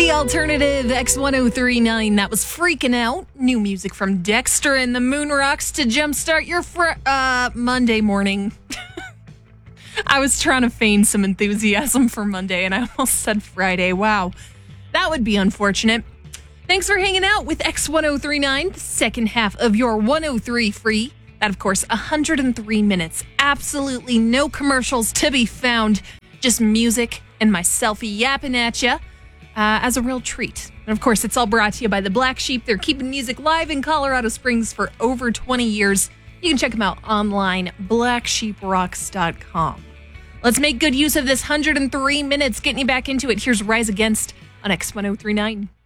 The alternative X1039. That was Freaking Out. New music from Dexter and the Moon Rocks to jumpstart your Monday morning. I was trying to feign some enthusiasm for Monday and I almost said Friday. Wow, that would be unfortunate. Thanks for hanging out with X1039, the second half of your 103 free. That, of course, 103 minutes. Absolutely no commercials to be found. Just music and myself yapping at you as a real treat. And, of course, it's all brought to you by the Black Sheep. They're keeping music live in Colorado Springs for over 20 years. You can check them out online, blacksheeprocks.com. Let's make good use of this 103 minutes, getting you back into it. Here's Rise Against on X1039.